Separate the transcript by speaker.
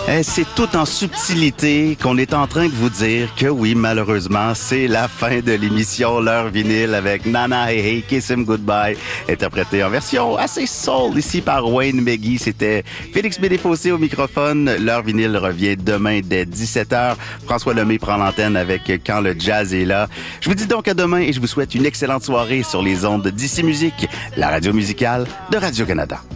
Speaker 1: C'est tout en subtilité qu'on est en train de vous dire que oui, malheureusement, c'est la fin de l'émission L'heure vinyle avec Nana Hey Hey Kiss Him Goodbye, interprété en version assez soul ici par Wayne Meggy. C'était Félix Bédéfossé au microphone. L'heure vinyle revient demain dès 17h. François Lemay prend l'antenne avec Quand le jazz est là. Je vous dis donc à demain et je vous souhaite une excellente soirée sur les ondes d'ICI Musique, la radio musicale de Radio-Canada.